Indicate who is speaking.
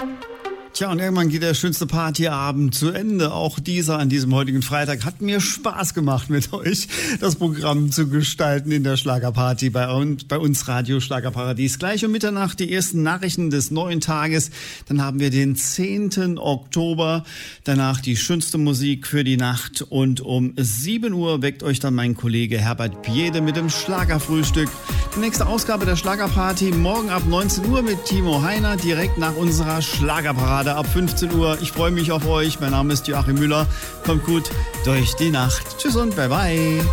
Speaker 1: Tja, und irgendwann geht der schönste Partyabend zu Ende. Auch dieser an diesem heutigen Freitag hat mir Spaß gemacht, mit euch das Programm zu gestalten in der Schlagerparty bei uns Radio Schlagerparadies. Gleich um Mitternacht die ersten Nachrichten des neuen Tages. Dann haben wir den 10. Oktober. Danach die schönste Musik für die Nacht. Und um 7 Uhr weckt euch dann mein Kollege Herbert Biede mit dem Schlagerfrühstück. Die nächste Ausgabe der Schlagerparty morgen ab 19 Uhr mit Timo Heiner, direkt nach unserer Schlagerparade ab 15 Uhr. Ich freue mich auf euch. Mein Name ist Joachim Müller. Kommt gut durch die Nacht. Tschüss und bye bye.